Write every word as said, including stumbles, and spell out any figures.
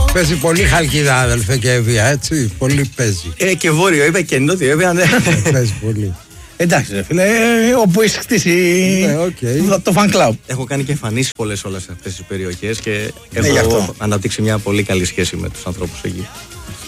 Παίζει πολύ Χαλκίδα, αδελφέ, και Εύβοια, έτσι. Πολύ παίζει. Ε, και βόρειο, είπε και νότιο, Εύβοια, ναι. Παίζει πολύ. Εντάξει, ρε φίλε, όπου έχει χτίσει ναι, okay. το fan club. Έχω κάνει και εμφανίσεις πολλές όλες αυτές τις περιοχές και ναι, έχω αναπτύξει μια πολύ καλή σχέση με τους ανθρώπους εκεί.